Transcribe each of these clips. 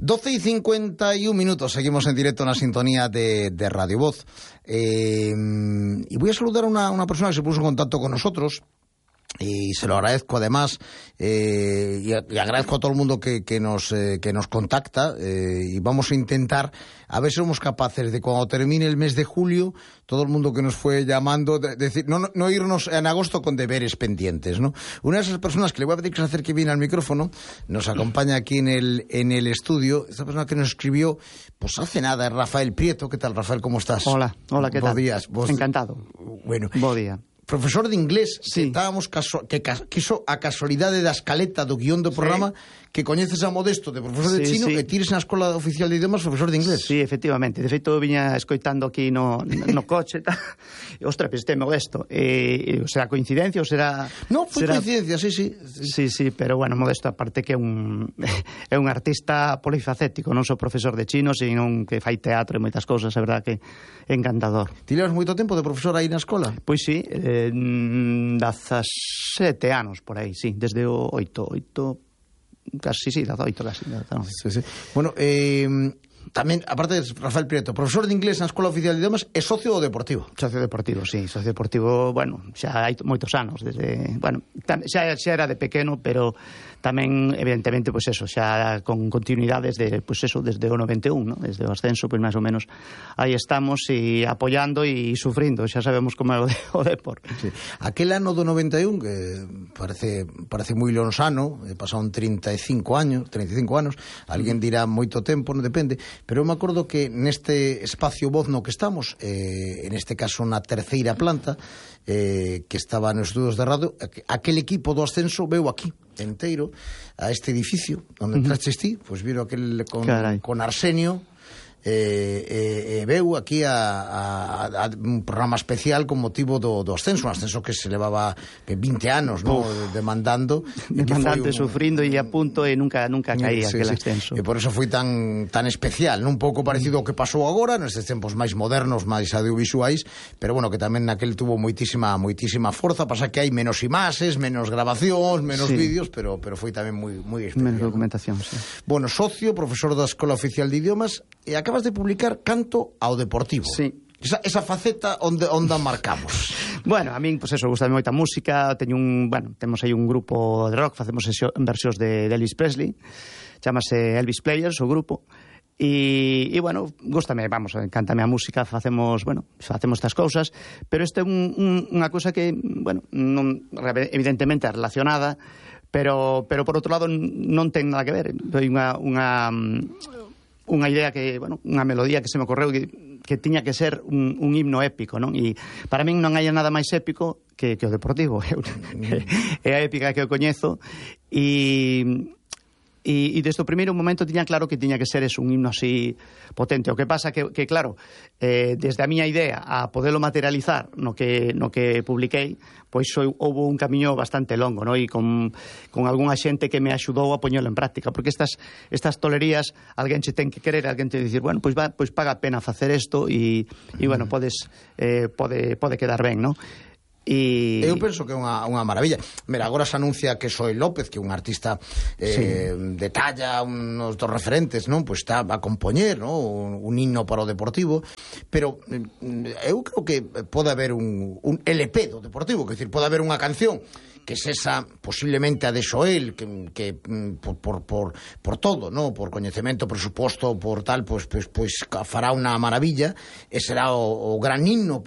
12:51, seguimos en directo en la sintonía de Radio Voz. Y voy a saludar a una persona que se puso en contacto con nosotros. Y se lo agradezco además, y agradezco a todo el mundo que nos contacta, y vamos a intentar a ver si somos capaces de, cuando termine el mes de julio, todo el mundo que nos fue llamando, decir, no irnos en agosto con deberes pendientes, ¿no? Una de esas personas que le voy a pedir que se acerque bien al micrófono, nos acompaña aquí en el estudio, esta persona que nos escribió, pues hace nada, es Rafael Prieto. ¿Qué tal, Rafael? ¿Cómo estás? Hola, ¿qué tal? Buenos días. Encantado. Bueno. Bo día. Profesor de inglés, sí. Que quiso a casualidade da escaleta do guión do programa, sí, que coñeces a Modesto de profesor de chino, e tires na Escola Oficial de Idiomas profesor de inglés. Sí, efectivamente. De feito, viña escoitando aquí no coche, tal. Ostras, este Modesto. O sea, coincidencia ou será... No, foi coincidencia, sí. Sí, pero bueno, Modesto, aparte que é un artista polifacético, non só profesor de chino, sino que fai teatro e moitas cousas, é verdad que é encantador. Ti levas moito tempo de profesor aí na escola? Pois sí, 17 anos por aí, sí, desde o 18 casi, sí, 18 casi. Sí. Bueno, tamén, aparte de Rafael Prieto, profesor de inglés na Escola Oficial de Idiomas e socio deportivo. Socio deportivo, sí, socio deportivo, bueno, xa hai moitos anos, desde, bueno, xa era de pequeno, pero tamén, evidentemente, pois eso, xa con continuidades de, pois eso, desde o 91, ¿no? Desde o ascenso, pois máis ou menos aí estamos, e apoiando e sufrindo, xa sabemos como é o deporte. Sí. Aquel ano do 91, que parece moi lonsano, pasaron 35 anos, alguén dirá moito tempo, non depende, pero eu me acordo que neste espacio Voz no que estamos, en este caso na terceira planta, que estaba nos estudos de radio, aquel equipo do ascenso veu aquí enteiro a este edificio onde entraches ti, pois viro aquel con Arsenio, veu aquí a un programa especial con motivo do ascenso, un ascenso que se levaba 20 anos, ¿no? demandando sufrindo e a punto, e nunca caía aquel ascenso. E por eso foi tan especial, un pouco parecido ao que pasou agora nestes tempos máis modernos, máis audiovisuais, pero bueno, que tamén naquel tuvo moitísima forza. Pasa que hai menos imaxes, menos grabacións, menos vídeos, pero foi tamén moi especial. Menos documentación, sí. Bueno, socio, profesor da Escola Oficial de Idiomas, e acabas de publicar Canto ao Deportivo. Sí. Esa faceta onde marcamos. Bueno, a min, pois eso, gusta moita música, temos aí un grupo de rock, facemos versións de Elvis Presley, chamase Elvis Players, o grupo, e bueno, gústame, encántame a música, facemos estas cousas, pero esta é unha cousa que, bueno, non, evidentemente é relacionada, pero por outro lado non ten nada que ver. Foi unha idea que, bueno, unha melodía que se me ocorreu que tiña que ser un himno épico, non? E para min non hai nada máis épico que o deportivo. É a épica que eu coñezo, e desde o primeiro momento tiña claro que tiña que ser un himno así potente. O que pasa que claro, desde a miña idea a podelo materializar no que publiquei, pois houve un camiño bastante longo, no? E con algunha xente que me axudou a poñelo en práctica, porque estas tolerías, alguén che ten que querer, alguén te dicir, bueno, pois paga a pena facer isto, e bueno, pode quedar ben, non? Eu penso que é unha maravilla. Mira, agora se anuncia que Soy López, que é un artista de talla, unos dos referentes, non? Pois está a compoñer, non? Un himno para o Deportivo, pero eu creo que pode haber un LP do Deportivo, que decir, pode haber unha canción que es esa, posiblemente a de Xoel, que por todo, ¿no? Por coñecemento, presuposto, por tal, pois fará unha maravilla, e será o gran himno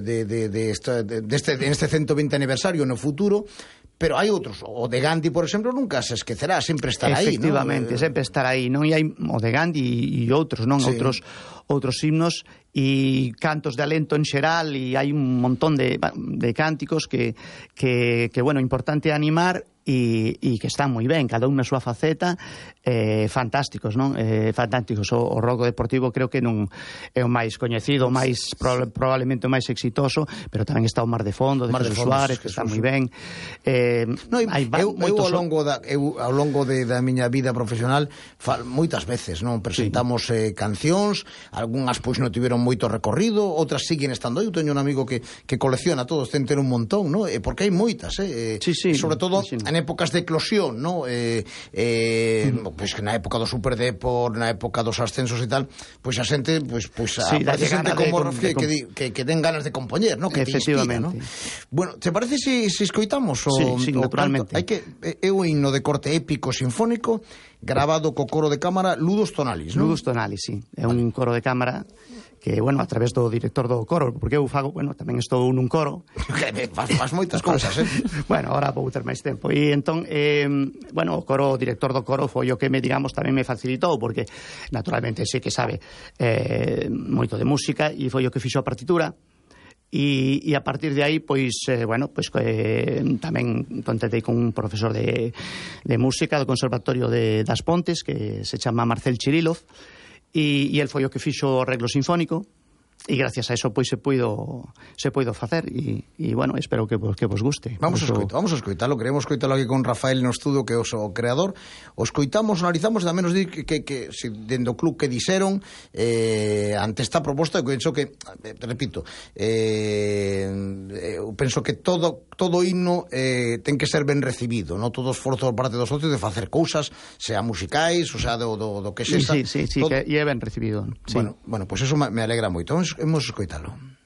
deste 120 aniversario no futuro. Pero hai outros, o de Gandhi, por exemplo, nunca se esquecerá, sempre estará aí, non? Efectivamente, sempre estará aí, non? E hai o de Gandhi e outros, non? Sí. Outros himnos e cantos de alento en xeral, e hai un montón de cánticos que bueno, importante animar, e que están moi ben, cada un na súa faceta, fantásticos, non? Fantásticos. O rock deportivo creo que non é o máis coñecido, probablemente o máis exitoso, pero tamén está o Mar de Fondo de Jesús Suárez, que está moi ben. Eu ao longo da miña vida profesional moitas veces, non, presentamos cancións, algunhas pois non tiveron moito recorrido, outras siguen estando aí. Eu teño un amigo que colecciona todos, ten ter un montón, non? Porque hai moitas, sobre todo en épocas de eclosión, ¿no? Pois que na época do Superdepor, na época dos ascensos e tal, pois a xente, pois sí, a xente como que den ganas de compoñer, ¿no? Que te inspira, ¿no? Bueno, te parece se escoitamos sí, naturalmente. Hai que é o himno de corte épico sinfónico grabado co coro de cámara Ludus Tonalis, non? Ludus Tonalis, sí. É un coro de cámara que, bueno, a través do director do coro, porque eu fago, bueno, tamén estou nun coro. Faz moitas cousas, Bueno, ahora vou ter máis tempo. E entón, bueno, o director do coro foi o que tamén me facilitou, porque naturalmente sí que sabe moito de música e foi o que fixo a partitura. E a partir de aí, pois, bueno, pois tamén contactei con un profesor de música do Conservatorio das Pontes, que se chama Marcel Chirilov, e el foi o que fixo o arreglo sinfónico, e gracias a eso pois se puido facer, e bueno, espero que vos guste. Vamos a escoitalo, queremos escoitalo aquí con Rafael no estudo, que é o creador. O escoitamos, analizamos, tamén nos di que se dentro do club que dixeron ante esta proposta, que penso que, repito, eu penso que todo himno ten que ser ben recibido, non? Todo esforzo por parte dos socios de facer cousas, sea musicais, ou sea do que sexa. Sí, que é ben recibido. Sí. Bueno, pois eso me alegra moito. Vamos a escoitalo.